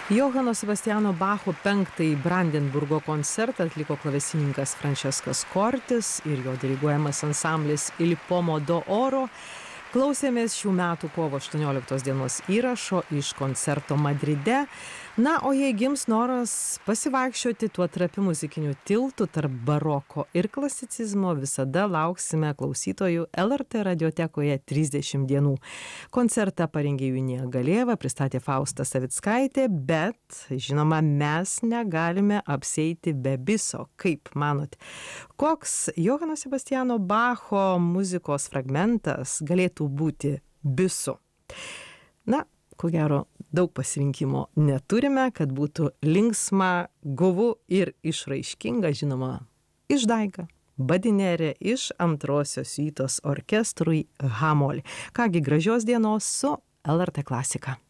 Johano Sebastiano Bacho penktąjį Brandenburgo koncertą atliko klavesininkas Franceskas Kortis ir jo diriguojamas ansamblis Il Pomodo Oro. Klausėmės šių metų kovo 18 dienos įrašo iš koncerto Madride. Na, o jei gims noras pasivaikščioti tuo trapiu muzikiniu tiltu tarp baroko ir klasicizmo, visada lauksime klausytojų LRT radiotekoje 30 dienų. Koncertą parengė Junija Galėva, pristatė Fausta Savickaitė, bet, žinoma, mes negalime apsieiti be biso. Kaip manote, koks Johano Sebastiano Bacho muzikos fragmentas galėtų būti bisu? Na, ko gero, daug pasirinkimo neturime, kad būtų linksma, guvu ir išraiškinga, žinoma, išdaiga. Badinerė iš antrosios siuitos orkestrui H-moll. Kągi, gražios dienos su LRT klasika.